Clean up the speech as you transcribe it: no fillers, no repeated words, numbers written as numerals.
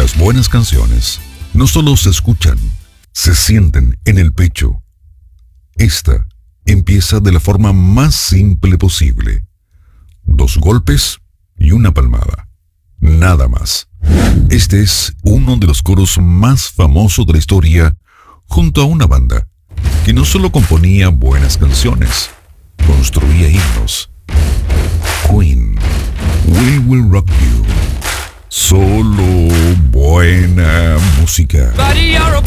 Las buenas canciones no solo se escuchan, se sienten en el pecho. Esta empieza de la forma más simple posible. 2 golpes y una palmada. Nada más. Este es uno de los coros más famosos de la historia, junto a una banda que no solo componía buenas canciones, construía himnos. Queen, We Will Rock You. Solo buena música. Buddy, you're a